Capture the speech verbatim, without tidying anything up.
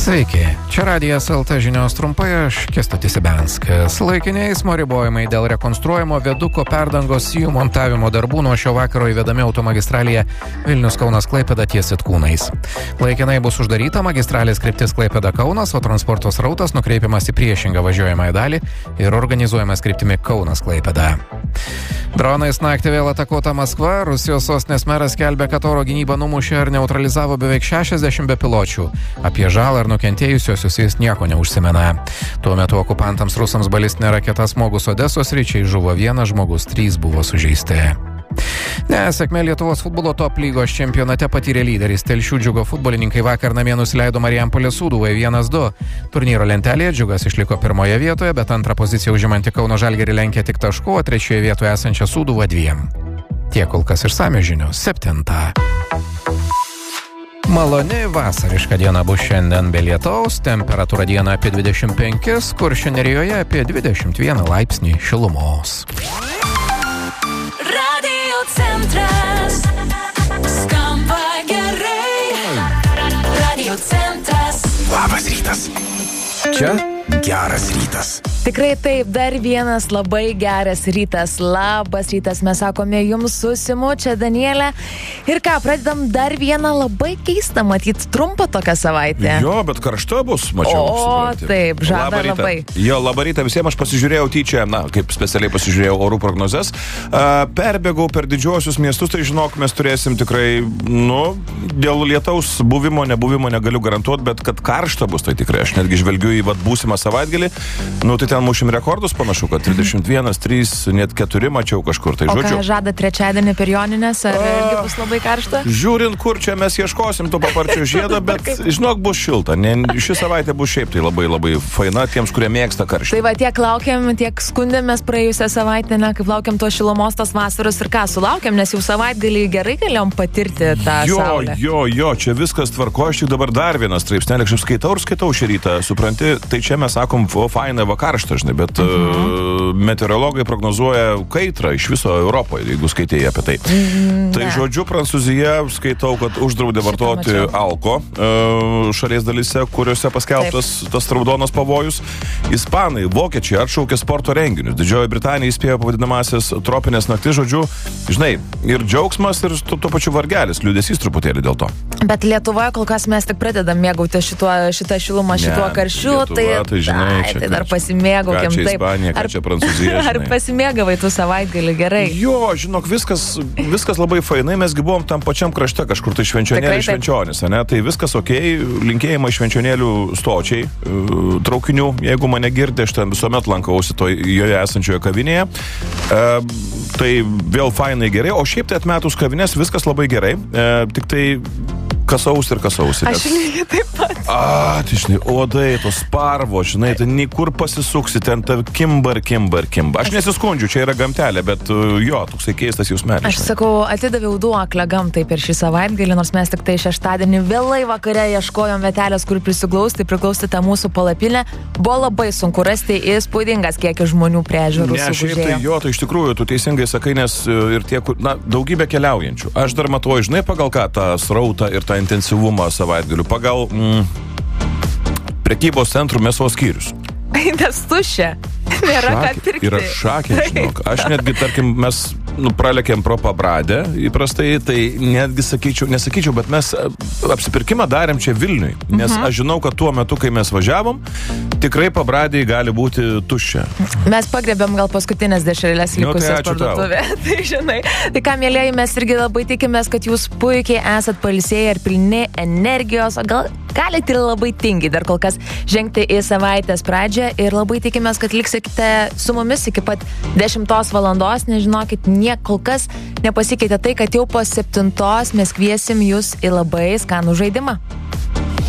Sveiki, čia Radijas L T žinios trumpai, aš Kęstutis Ibenskas. Laikiniai eismo ribojimai dėl rekonstruojamo viaduko perdangos jų montavimo darbų nuo šio vakaro įvedami automagistralėje Vilnius-Kaunas-Klaipėda ties Sitkūnais. Laikinai bus uždaryta magistralės kryptis Klaipėda-Kaunas, o transporto srautas nukreipiamas į priešingą važiuojamąją dalį ir organizuojamas kryptimi Kaunas-Klaipėda. Dronais naktį vėl atakuota Maskva. Rusijos sostinės meras skelbia, kad oro gynyba numušė ar neutralizavo beveik šešiasdešimt bepiločių. Apie žalą ar nukentėjusiosius jis nieko neužsimena. Tuo metu okupantams rusams balistinė raketa smogus Odesos sričiai žuvo vienas žmogus, trys buvo sužeisti. Nesėkmė Lietuvos futbolo top lygos čempionate patyrė lyderis. Telšių Džiugo futbolininkai vakar namie nusileido Marijampolės Sūduvai vienas du. Turnyro lentelėje Džiugas išliko pirmoje vietoje, bet antrą poziciją užimantį Kauno Žalgirį lenkė tik tašku, o trečioje vietoje esančią Sūduvą dviem. Tiek kol kas išsamios žinios septintą. Maloni vasariška diena bus šiandien be lietaus, temperatūra dieną apie dvidešimt penkis, Kuršių nerijoje apie dvidešimt vieną laipsnį šilumos. Radio Centras skamba gerai. Radio Centras. Labas rytas. Čia geras rytas. Tikrai taip, dar vienas labai geras rytas. Labas rytas, mes sakome jums su Simu, čia Danielė. Ir ką, pradedam dar vieną labai keistą, matyt, trumpą tokią savaitę. Jo, bet karšta bus, mačiau. O, supranti. taip, žada labai. Jo, labą rytą visiems, aš pasižiūrėjau tyčia, na, kaip specialiai pasižiūrėjau orų prognozes. Uh, perbėgau per didžiuosius miestus, tai žinok, mes turėsim tikrai, nu, dėl lietaus buvimo, nebuvimo negaliu garantuoti, bet kad karšta bus, tai tikrai. Aš netgi žvelgiu į vat būsimą savaitgalį. Nu, tai ten mušim rekordus, panašu, kad trisdešimt vienas, trys, net keturi mačiau kažkur. Tai, o žodžiu, ką žada trečiadienį per Joninės, ar A, irgi bus labai karšta? Žiūrint, kur čia mes ieškosim to paparčio žiedo, bet žinok, bus šilta. Ne, ši savaitė bus šiaip tai labai labai faina tiems, kurie mėgsta karštį. Tai va, tiek laukiam, tiek skundėmės praėjusią savaitę, ne, kaip laukiam to šilumos, tos vasaros ir ką, sulaukiam, nes jau savaitgalį gerai galėjom patirti tą jo, saulę. Jo, jo, čia viskas tvarko, aš tik dabar dar vienas straipsnelį, aš skaitau ir skaitau šį rytą, supranti, tai čia mes sakom, o faina va karšta, žinai, bet uh-huh. uh, meteorologai prognozuoja kaitrą iš viso Europoje, jeigu skaitėjai apie tai. Mm, tai ne. Žodžiu, Prancūzija, skaitau, kad uždraudė vartoti alko uh, šalies dalyse, kuriuose paskelbtas Taip. tas raudonas pavojus. Ispanai, vokiečiai atšaukė sporto renginius. Didžioji Britanija įspėjo pavadinamasis tropinės naktis, žodžiu, žinai, ir džiaugsmas, ir tuo, tuo pačiu vargelis, liūdesys truputėlį dėl to. Bet Lietuvoje kol kas mes tik pradedam mėgauti šituo, šitą šilumą, šituo karščiu, tai, tai, žinai, ai, tai dar pasimėgaukim. Ką čia Ispanija, ką čia Prancūzija, Ar pasimėgavai tu savaitgalį gerai? Jo, žinok, viskas, viskas labai fainai, mesgi buvom tam pačiam krašte, kažkur tai Švenčionėlį, Švenčionis, ne? Tai viskas okei, linkėjimai Švenčionėlių stočiai, traukinių, jeigu mane girdė, aš ten visuomet lankausi to joje esančioje kavinėje. E, tai vėl fainai gerai, o šiaip tai atmetus kavinės viskas labai gerai, e, tik tai kasaus ir kasaus. Aš lygiai taip pat. A, tai žinai, odai, tos parvo, žinai, tai niekur pasisuksi, ten ta kimba ir kimba ir kimba. Aš nesiskundžiu, čia yra gamtelė, bet jo, toksai keistas jausmelis. Aš sakau, atidaviau duoklę gamtai per šį savaitgalį, nors mes tik tai šeštadienį vėlai vakare ieškojom vietelės, kur prisiglausti, priglausti tą mūsų palapinę. Buvo labai sunku rasti, įspūdingas kiekis žmonių prie ežerų sugužėjo. Ne, šiaip tai jo, tai iš tikrųjų, tu teisingai sakai, nes ir tie, na, daugybė keliaujančių. Aš dar matau, žinai, pagal ką tą srautą ir tą intensyvumą savaitgalių, pagal mm, prekybos centrų mėsos skyrius. Nes tuščia. Nėra ką pirkti. Yra šakė, žinok. Aš netgi, tarkim, mes nu, pralekėm pro Pabradę įprastai, tai netgi sakyčiau, nesakyčiau, bet mes apsipirkimą darėm čia Vilniui. Nes mhm. aš žinau, kad tuo metu, kai mes važiavom, tikrai Pabradėje gali būti tuščia. Mes pagrebėm gal paskutinės dešrelės likusias nu, tai parduotuvė. Tai žinai, tai ką, mėlėjai, mes irgi labai tikimės, kad jūs puikiai esat pailsėję ir pilni energijos, o gal galite ir labai tingiai dar kol kas žengti į savaitės pradžią ir labai tikimės, kad liksite su mumis iki pat dešimtos valandos, nežinokit, niek kol kas nepasikeitė tai, kad jau po septintos mes kviesim jūs į labai skanų žaidimą.